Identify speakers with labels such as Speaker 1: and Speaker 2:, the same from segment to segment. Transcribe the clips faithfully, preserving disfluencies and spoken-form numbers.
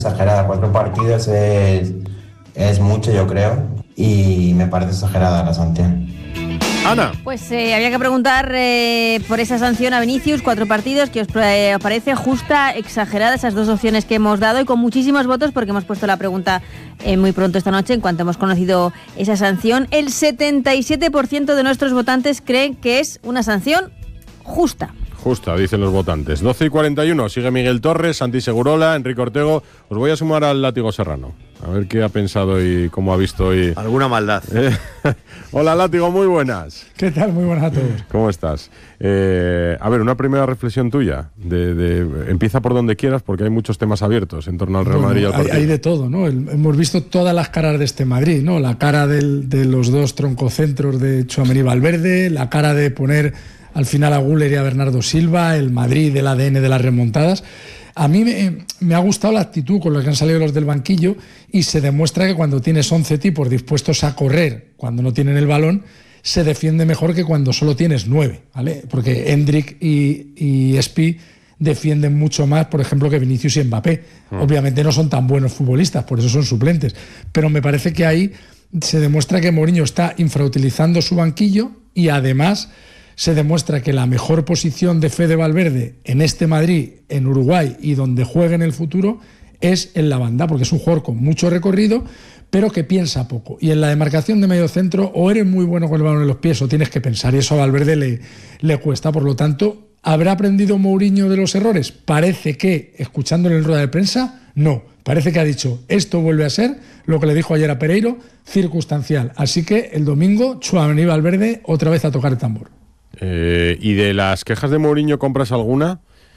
Speaker 1: exagerada. Cuatro partidos es, es mucho, yo creo, y me parece exagerada la sanción.
Speaker 2: Ana.
Speaker 3: Pues eh, había que preguntar eh, por esa sanción a Vinicius, cuatro partidos, que os eh, parece justa, exagerada, esas dos opciones que hemos dado, y con muchísimos votos, porque hemos puesto la pregunta eh, muy pronto esta noche, en cuanto hemos conocido esa sanción. El setenta y siete por ciento de nuestros votantes creen que es una sanción justa.
Speaker 2: Justa, dicen los votantes. doce y cuarenta y uno, sigue Miguel Torres, Santi Segurola, Enrique Ortego. Os voy a sumar al Látigo Serrano. A ver qué ha pensado y cómo ha visto hoy.
Speaker 4: Alguna maldad.
Speaker 2: Eh, Hola, Látigo, muy buenas.
Speaker 5: ¿Qué tal? Muy buenas a todos.
Speaker 2: ¿Cómo estás? Eh, a ver, una primera reflexión tuya. De, de, empieza por donde quieras, porque hay muchos temas abiertos en torno al Real
Speaker 5: bueno,
Speaker 2: Madrid y al partido.
Speaker 5: Hay, hay de todo, ¿no? El, hemos visto todas las caras de este Madrid, ¿no? La cara del, de los dos troncocentros de Tchouaméni y Valverde, la cara de poner al final a Güler y a Bernardo Silva, el Madrid del A D N de las remontadas. A mí me, me ha gustado la actitud con la que han salido los del banquillo, y se demuestra que cuando tienes once tipos dispuestos a correr cuando no tienen el balón, se defiende mejor que cuando solo tienes nueve, ¿vale? Porque Hendrik y, y Espi defienden mucho más, por ejemplo, que Vinicius y Mbappé. Mm. Obviamente no son tan buenos futbolistas, por eso son suplentes, pero me parece que ahí se demuestra que Mourinho está infrautilizando su banquillo, y además se demuestra que la mejor posición de Fede Valverde en este Madrid, en Uruguay y donde juegue en el futuro, es en la banda, porque es un jugador con mucho recorrido, pero que piensa poco. Y en la demarcación de medio centro, o eres muy bueno con el balón en los pies o tienes que pensar, y eso a Valverde le, le cuesta. Por lo tanto, ¿habrá aprendido Mourinho de los errores? Parece que, escuchándole en rueda de prensa, no. Parece que ha dicho, esto vuelve a ser lo que le dijo ayer a Pereiro, circunstancial. Así que el domingo, Tchouaméni y Valverde otra vez a tocar el tambor.
Speaker 2: Eh, ¿Y de las quejas de Mourinho compras alguna?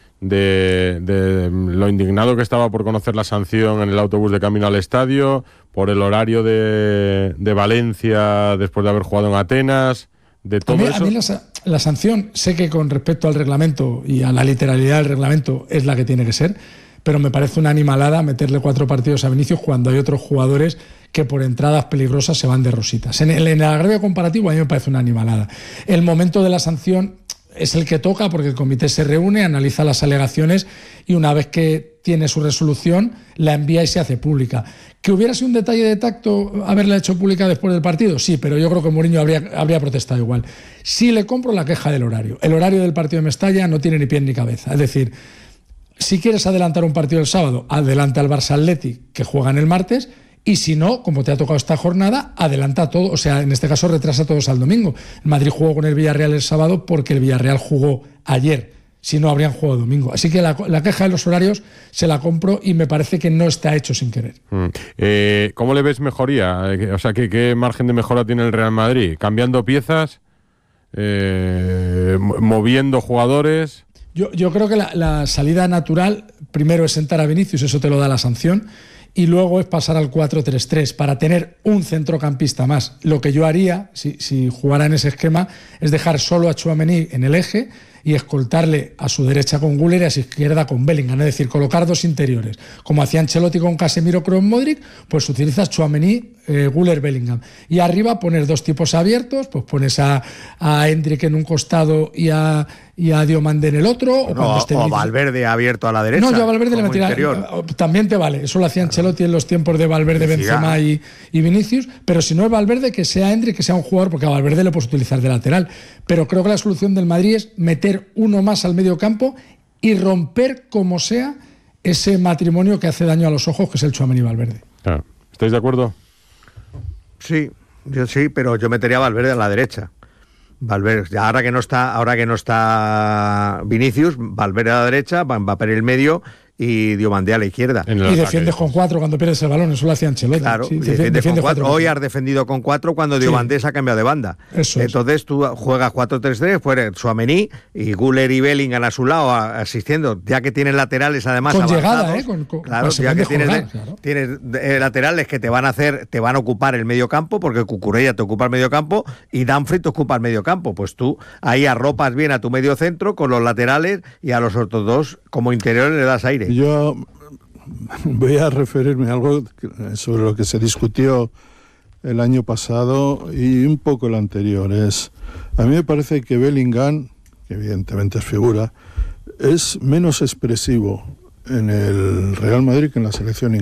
Speaker 2: De, de lo indignado que estaba por conocer la sanción en el autobús de camino al estadio, por el horario de, de Valencia después de haber jugado en Atenas, de todo
Speaker 5: a mí,
Speaker 2: eso.
Speaker 5: A mí la, la sanción, sé que con respecto al reglamento y a la literalidad del reglamento es la que tiene que ser, pero me parece una animalada meterle cuatro partidos a Vinicius cuando hay otros jugadores que por entradas peligrosas se van de rositas. En el, en el agravio comparativo a mí me parece una animalada. El momento de la sanción es el que toca, porque el comité se reúne, analiza las alegaciones y una vez que tiene su resolución la envía y se hace pública. ¿Que hubiera sido un detalle de tacto haberla hecho pública después del partido? Sí, pero yo creo que Mourinho habría, habría protestado igual. Sí le compro la queja del horario. El horario del partido de Mestalla no tiene ni pie ni cabeza. Es decir, si quieres adelantar un partido el sábado, adelanta al Barça Athletic, que juegan el martes, y si no, como te ha tocado esta jornada, adelanta todo, o sea, en este caso retrasa todos al domingo. El Madrid jugó con el Villarreal el sábado porque el Villarreal jugó ayer, si no habrían jugado domingo. Así que la, la queja de los horarios se la compro y me parece que no está hecho sin querer.
Speaker 2: Mm. Eh, ¿Cómo le ves mejoría? O sea, ¿qué, qué margen de mejora tiene el Real Madrid? ¿Cambiando piezas? Eh, ¿Moviendo jugadores?
Speaker 5: Yo, yo creo que la, la salida natural, primero es sentar a Vinicius, eso te lo da la sanción, y luego es pasar al cuatro tres tres para tener un centrocampista más. Lo que yo haría, si, si jugara en ese esquema, es dejar solo a Tchouaméni en el eje y escoltarle a su derecha con Güler y a su izquierda con Bellingham, es decir, colocar dos interiores. Como hacía Ancelotti con Casemiro, Kroos, Modric, pues utilizas Tchouaméni, eh, Güler, Bellingham. Y arriba pones dos tipos abiertos, pues pones a, a Hendrik en un costado y a, y a Diomande en el otro. O,
Speaker 4: no,
Speaker 5: esté
Speaker 4: o Valverde abierto a la derecha.
Speaker 5: No, yo a Valverde le metía. También te vale, eso lo hacía Ancelotti en los tiempos de Valverde, Benzema y, y Vinicius, pero si no es Valverde, que sea Hendrik, que sea un jugador, porque a Valverde le puedes utilizar de lateral. Pero creo que la solución del Madrid es meter uno más al medio campo y romper como sea ese matrimonio que hace daño a los ojos, que es el Tchouaméni y Valverde.
Speaker 2: Ah, ¿estáis de acuerdo?
Speaker 4: Sí, yo sí, pero yo metería a Valverde a la derecha. Valverde, ahora que no está, ahora que no está Vinicius, Valverde a la derecha, Mbappé en el medio y Diomande a la izquierda.
Speaker 5: Y defiendes con cuatro cuando pierdes el balón, eso lo hacía Ancelotti.
Speaker 4: Claro,
Speaker 5: sí,
Speaker 4: defiendes defiende con cuatro. Hoy has defendido con cuatro cuando Diomande sí. se ha cambiado de banda.
Speaker 5: Eso
Speaker 4: Entonces
Speaker 5: es.
Speaker 4: tú juegas cuatro tres tres, pues Tchouaméni y Güler y Bellingham a su lado asistiendo, ya que tienes laterales además
Speaker 5: con
Speaker 4: avanzados.
Speaker 5: Llegada, ¿eh? Con, con,
Speaker 4: claro, ya que tienes,
Speaker 5: jugar,
Speaker 4: de,
Speaker 5: claro.
Speaker 4: tienes de, laterales que te van a hacer, te van a ocupar el medio campo, porque Cucurella te ocupa el medio campo y Dumfries te ocupa el medio campo. Pues tú ahí arropas bien a tu medio centro con los laterales y a los otros dos como interiores le das aire.
Speaker 6: Yo voy a referirme a algo sobre lo que se discutió el año pasado y un poco el anterior. Es, a mí me parece que Bellingham, que evidentemente es figura, es menos expresivo en el Real Madrid que en la selección inglesa.